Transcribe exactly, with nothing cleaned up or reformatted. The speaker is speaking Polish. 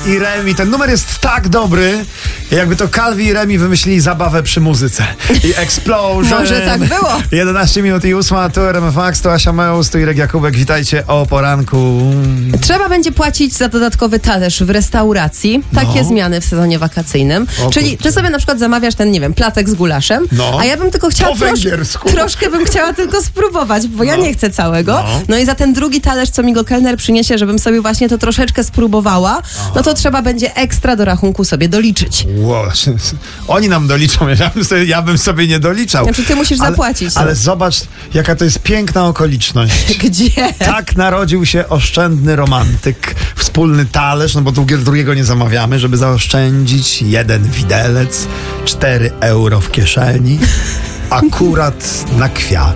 i Remi. Ten numer jest tak dobry, jakby to Calvi i Remi wymyślili zabawę przy muzyce. I Explosion. Może tak było. jedenaście minut i ósma, tu R M F Max, to Asia Meus, tu Irek Jakubek. Witajcie o poranku. Trzeba będzie płacić za dodatkowy talerz w restauracji. Takie No. zmiany w sezonie wakacyjnym. O Czyli kurczę. ty sobie na przykład zamawiasz ten, nie wiem, placek z gulaszem, No. a ja bym tylko chciała Po trosz, węgiersku. troszkę bym chciała tylko spróbować, bo ja No. nie chcę całego. No. No. i za ten drugi talerz, co mi go kelner przyniesie, żebym sobie właśnie to troszeczkę spróbowała, no to trzeba będzie ekstra do rachunku sobie doliczyć. Wow. Oni nam doliczą, ja bym sobie, ja bym sobie nie doliczał. Znaczy ty musisz ale, zapłacić. Ale zobacz, jaka to jest piękna okoliczność. Gdzie? Tak narodził się oszczędny romantyk. Wspólny talerz, no bo drugie, drugiego nie zamawiamy, żeby zaoszczędzić jeden widelec, cztery euro w kieszeni, akurat na kwiaty.